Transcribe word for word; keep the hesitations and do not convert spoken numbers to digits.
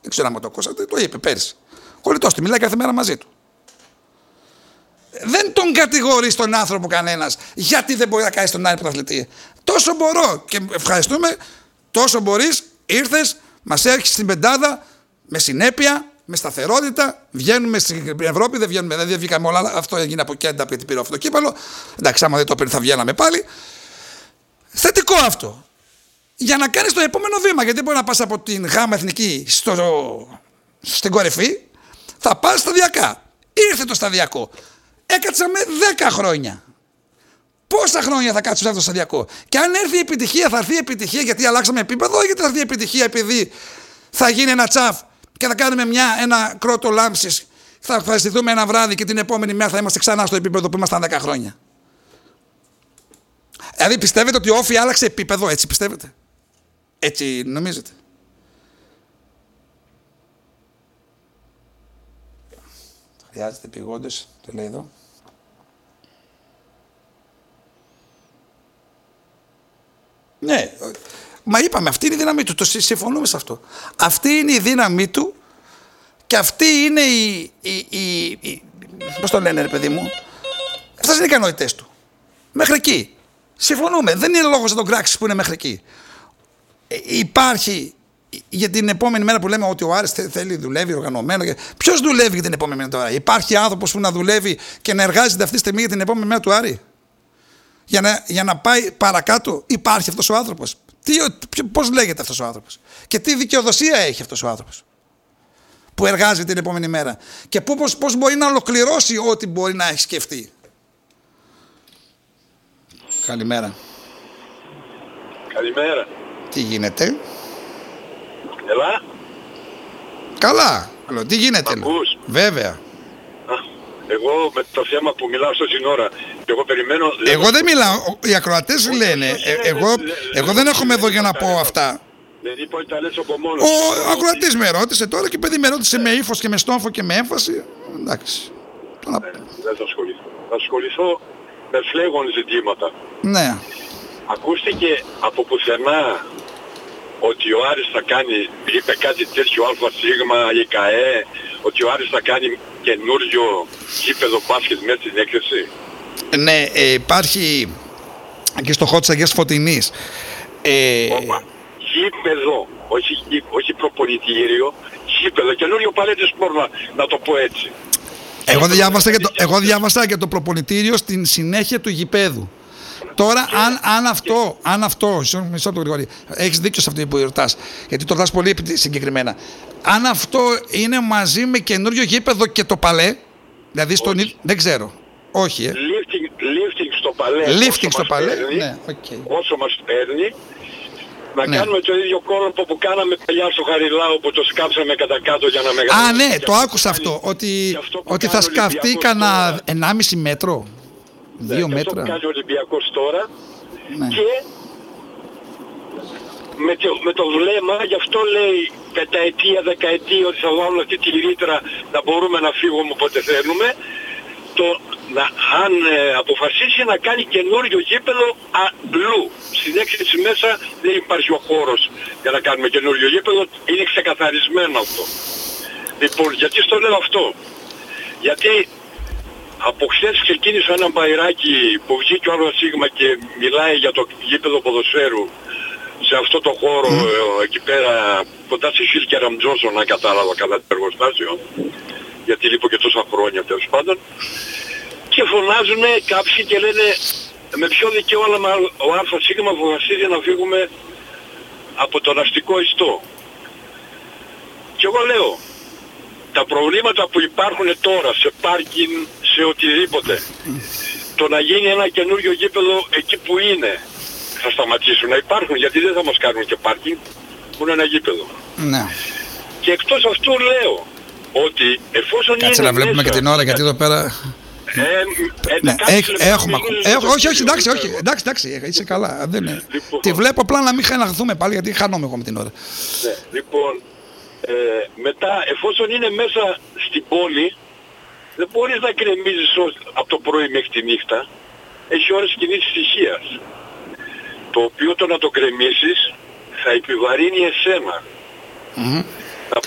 Δεν ξέρω αν το ακούσατε, το είπε πέρσι. Κολλητός του, μιλάει κάθε μέρα μαζί του. Δεν τον κατηγορεί τον άνθρωπο κανένας γιατί δεν μπορεί να κάνει τον Άρη πρωταθλητή. Τόσο μπορώ και ευχαριστούμε, τόσο μπορείς, ήρθες, μας έρχεσαι στην πεντάδα με συνέπεια, με σταθερότητα. Βγαίνουμε στην Ευρώπη, δεν βγαίνουμε, δεν βγήκαμε όλα. Αυτό έγινε από κέντα γιατί πήρε αυτό το κύπελο. Εντάξει, άμα δεν το πήρε θα βγαίναμε πάλι. Θετικό αυτό. Για να κάνεις το επόμενο βήμα, γιατί μπορεί να πας από την γάμα εθνική στο, στην κορυφή, θα πας σταδιακά. Ήρθε το σταδιακό. Έκατσαμε δέκα χρόνια. Πόσα χρόνια θα κάτσουμε αυτό το σταδιακό? Και αν έρθει η επιτυχία, θα έρθει η επιτυχία γιατί αλλάξαμε επίπεδο, ή γιατί θα έρθει η επιτυχία επειδή θα γίνει ένα τσαφ και θα κάνουμε μια, ένα κρότο λάμψης, θα ευχαριστηθούμε ένα βράδυ και την επόμενη μέρα θα είμαστε ξανά στο επίπεδο που ήμασταν δέκα χρόνια. Δηλαδή πιστεύετε ότι ο Όφη άλλαξε επίπεδο, έτσι πιστεύετε? Έτσι νομίζετε? Χρειάζεται πηγόντες, το λέει εδώ. Ναι, μα είπαμε, αυτή είναι η δύναμή του, το συμφωνούμε σε αυτό. Αυτή είναι η δύναμή του και αυτή είναι η, η, η, η πώς το λένε ρε παιδί μου, αυτές είναι οι ικανότητες του. Μέχρι εκεί. Συμφωνούμε, δεν είναι λόγος να τον κράξεις που είναι μέχρι εκεί. Ε, υπάρχει για την επόμενη μέρα που λέμε ότι ο Άρης θέλει, δουλεύει οργανωμένο. Ποιος δουλεύει για την επόμενη μέρα του Άρη? Υπάρχει άνθρωπος που να δουλεύει και να εργάζεται αυτή τη στιγμή για την επόμενη μέρα του Άρη? Για να, για να πάει παρακάτω, υπάρχει αυτός ο άνθρωπος? Τι, πώς λέγεται αυτός ο άνθρωπος? Και τι δικαιοδοσία έχει αυτός ο άνθρωπος που εργάζεται την επόμενη μέρα? Και πώς, πώς μπορεί να ολοκληρώσει ό,τι μπορεί να έχει σκεφτεί? Καλημέρα. Καλημέρα. Τι γίνεται? Ελά. Καλά. Λέω, τι γίνεται? Ακούς? Βέβαια. Α, εγώ με το θέμα που μιλάω στο σύνορα και εγώ περιμένω... Εγώ λέω... δεν μιλάω. Οι ακροατές όχι, λένε. Ε, εγώ, εγώ δεν έρχομαι εδώ για να πω αυτά. Δεν είπα ότι τα λες από μόνος. Ο ακροατής με ρώτησε τώρα και παιδί με ρώτησε με ύφος και με στόμφο και με έμφαση. Εντάξει. Ναι, δεν θα ασχοληθώ. Θα ασχοληθώ με φλέγον ζητήματα. Ναι. Ακούστηκε από πουθενά ότι ο Άρης θα κάνει, είπε κάτι τέτοιο ΑΣ ή ΚΑΕ, ότι ο Άρης θα κάνει καινούριο γήπεδο μπάσκετ μέσα στην έκθεση? Ναι, ε, υπάρχει και στο χώρο της Αγίας Φωτεινής. Ε... Όπα. Γήπεδο, όχι, όχι προπονητήριο, γήπεδο, καινούριο παλέτη σπορ, να, να το πω έτσι. Εγώ διάβασα, και το, εγώ διάβασα και το προπονητήριο στην συνέχεια του γηπέδου. Τώρα, και, αν, αν αυτό, και... αν αυτό, μισό το γρήγορα, έχεις δίκιο σε αυτό που ρωτάς, γιατί το ρωτάς πολύ συγκεκριμένα. Αν αυτό είναι μαζί με καινούριο γήπεδο και το παλέ, δηλαδή στον ίδιο, δεν ξέρω. Όχι, ε. Lifting, lifting στο παλέ. Lifting στο παλέ, παίρνει, ναι, okay. Όσο μας παίρνει, να ναι. κάνουμε το ίδιο κόρπο που κάναμε παλιά στο Χαριλάου που το σκάψαμε κατά κάτω για να μεγαλώσει. Α, ναι, το άκουσα αυτό, ότι, αυτό ότι θα σκαφτεί κανένα ενάμιση μέτρο. Ναι, Δύο και μέτρα. αυτό που κάνει ο Ολυμπιακός τώρα, ναι. Και με το, με το βλέμμα, γι' αυτό λέει πενταετία, δεκαετία ότι θα βάλουν αυτή τη ρήτρα να μπορούμε να φύγουμε όποτε θέλουμε. Το, να, αν ε, αποφασίσει να κάνει καινούριο γήπεδο αλλού. Στην έκθεση μέσα δεν υπάρχει ο χώρος για να κάνουμε καινούριο γήπεδο, είναι ξεκαθαρισμένο αυτό. Λοιπόν, γιατί στο λέω αυτό? Γιατί από χθες ξεκίνησα ένα μπαϊράκι που βγήκε ο ΑΣ και μιλάει για το γήπεδο ποδοσφαίρου σε αυτό το χώρο mm. ε, εκεί πέρα κοντά στη Χιλ και Ραμτζόσον, αν κατάλαβα καλά το εργοστάσιο, γιατί λείπω και τόσα χρόνια τέλος πάντων, και φωνάζουν κάποιοι και λένε με ποιο δικαίωμα ο ΑΣ αποφασίζει να φύγουμε από τον αστικό ιστό. Και εγώ λέω, τα προβλήματα που υπάρχουν τώρα σε πάρκινγκ, σε οτιδήποτε, το να γίνει ένα καινούριο γήπεδο εκεί που είναι, θα σταματήσουν να υπάρχουν, γιατί δεν θα μας κάνουν και πάρκινγκ, που είναι ένα γήπεδο. Ναι. Και εκτός αυτού λέω ότι εφόσον Κάτσε είναι να βλέπουμε μέσα, και την ώρα, γιατί εδώ πέρα... Ε, ε, ναι, έχ, έχουμε, ε, όχι, όχι, εντάξει, όχι, εντάξει, εντάξει, είσαι καλά. Δεν είναι. Λοιπόν, τη βλέπω απλά να μην χαναχθούμε πάλι, γιατί χάνομαι εγώ με την ώρα. Ναι, λοιπόν, ε, μετά, εφόσον είναι μέσα στην πόλη, δεν μπορείς να κρεμίζεις από το πρωί μέχρι τη νύχτα. Έχει ώρες κοινής ησυχίας. Το οποίο το να το κρεμίσεις θα επιβαρύνει εσένα. Mm-hmm.